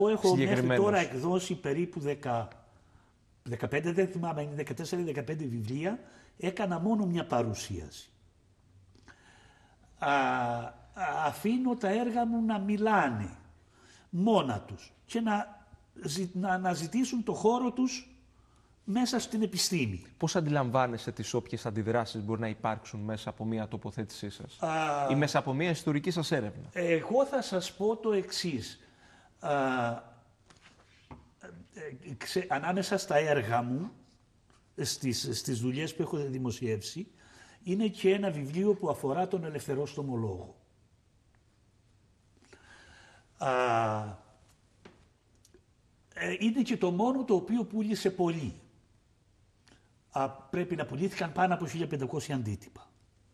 Εγώ έχω μέχρι συγκεκριμένους? τώρα εκδώσει περίπου 15, δεν θυμάμαι, είναι 14 ή 15 βιβλία. Έκανα μόνο μια παρουσίαση. Αφήνω τα έργα μου να μιλάνε μόνα τους και να αναζητήσουν το χώρο τους μέσα στην επιστήμη. Πώς αντιλαμβάνεσαι τις όποιες αντιδράσεις μπορεί να υπάρξουν μέσα από μια τοποθέτησή σας ή μέσα από μια ιστορική σας έρευνα? Εγώ θα σας πω το εξής. Ανάμεσα στα έργα μου, στις δουλειές που έχω δημοσιεύσει, είναι και ένα βιβλίο που αφορά τον ελευθερόστομο λόγο. Είναι και το μόνο το οποίο πούλησε πολύ. Πρέπει να πουλήθηκαν πάνω από 1500 αντίτυπα.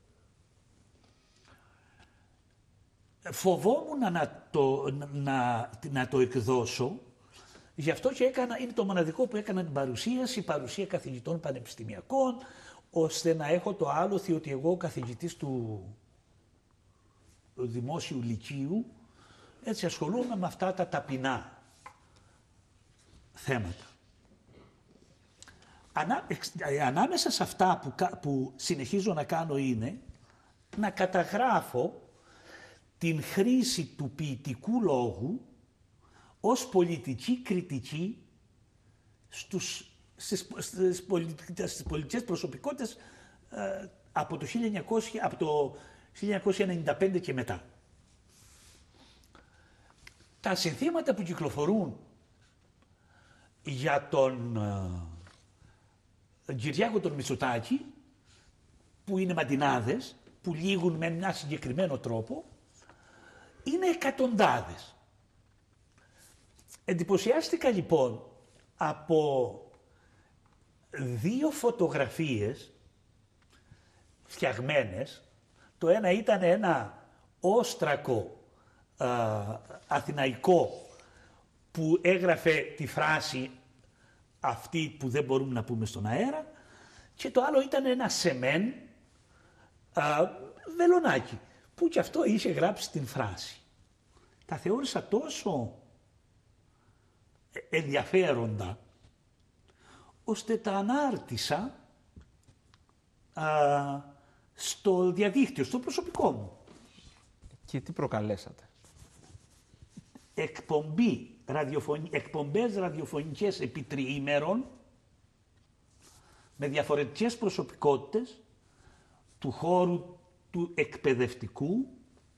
Φοβόμουν να το εκδώσω, γι' αυτό και είναι το μοναδικό που έκανα την παρουσία καθηγητών πανεπιστημιακών, ώστε να έχω το άλοθη ότι εγώ καθηγητής του Δημόσιου Λυκείου, έτσι ασχολούμαι με αυτά τα ταπεινά θέματα. Ανάμεσα σε αυτά που συνεχίζω να κάνω είναι να καταγράφω την χρήση του ποιητικού λόγου ως πολιτική κριτική στις πολιτικές προσωπικότητες από το 1995 και μετά. Τα συνθήματα που κυκλοφορούν για τον Κυριάκο τον Μητσοτάκη, που είναι μαντινάδες, που λήγουν με ένα συγκεκριμένο τρόπο, είναι εκατοντάδες. Εντυπωσιάστηκα λοιπόν από 2 φωτογραφίες φτιαγμένες. Το ένα ήταν ένα όστρακο αθηναϊκό που έγραφε τη φράση αυτή που δεν μπορούμε να πούμε στον αέρα, και το άλλο ήταν ένα σεμέν βελονάκι που κι αυτό είχε γράψει την φράση. Τα θεώρησα τόσο ενδιαφέροντα ώστε τα ανάρτησα στο διαδίκτυο, στο προσωπικό μου. Και τι προκαλέσατε? Εκπομπές ραδιοφωνικές επί τριήμερων με διαφορετικές προσωπικότητες του χώρου του εκπαιδευτικού,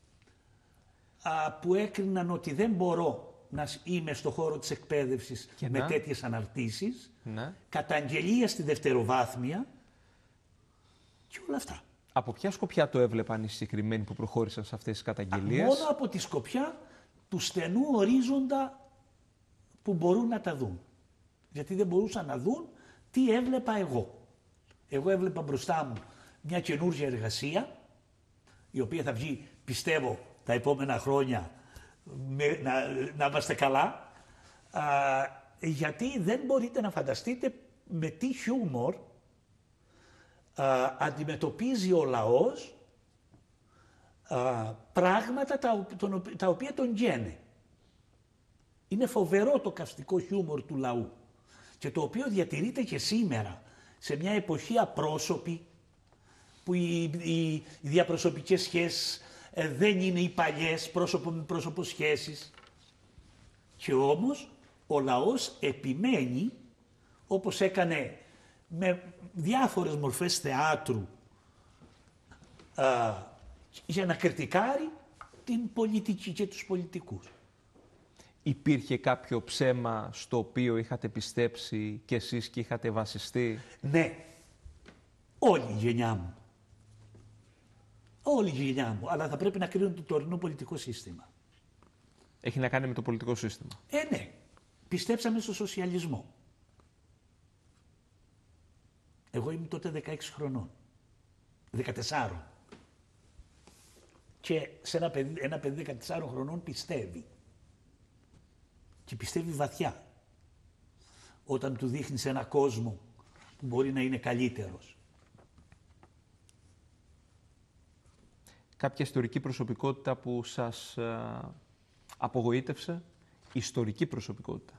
που έκριναν ότι δεν μπορώ να είμαι στο χώρο της εκπαίδευσης με τέτοιες αναρτήσεις, καταγγελία στη δευτεροβάθμια και όλα αυτά. Από ποια σκοπιά το έβλεπαν οι συγκεκριμένοι που προχώρησαν σε αυτές τις καταγγελίες? Μόνο από τη σκοπιά του στενού ορίζοντα που μπορούν να τα δουν. Γιατί δεν μπορούσαν να δουν τι έβλεπα εγώ. Εγώ έβλεπα μπροστά μου μια καινούργια εργασία, η οποία θα βγει, πιστεύω, τα επόμενα χρόνια να είμαστε καλά, γιατί δεν μπορείτε να φανταστείτε με τι χιούμορ αντιμετωπίζει ο λαός πράγματα τα οποία τον γένε. Είναι φοβερό το καυστικό χιούμορ του λαού, και το οποίο διατηρείται και σήμερα σε μια εποχή απρόσωπη, που οι διαπροσωπικές σχέσεις δεν είναι οι παλιές πρόσωπο με πρόσωπο σχέσεις. Και όμως ο λαός επιμένει, όπως έκανε με διάφορες μορφές θεάτρου, για να κριτικάρει την πολιτική και τους πολιτικούς. Υπήρχε κάποιο ψέμα στο οποίο είχατε πιστέψει κι εσείς και είχατε βασιστεί? Ναι, όλη η γενιά μου. Όλη η γενιά μου, αλλά θα πρέπει να κρίνουν το τωρινό πολιτικό σύστημα. Έχει να κάνει με το πολιτικό σύστημα? Ναι. Πιστέψαμε στο σοσιαλισμό. Εγώ ήμουν τότε 16 χρονών. 14. Και σε ένα παιδί 14 χρονών πιστεύει. Και πιστεύει βαθιά. Όταν του δείχνεις ένα κόσμο που μπορεί να είναι καλύτερος. Κάποια ιστορική προσωπικότητα που σας απογοήτευσε ιστορική προσωπικότητα.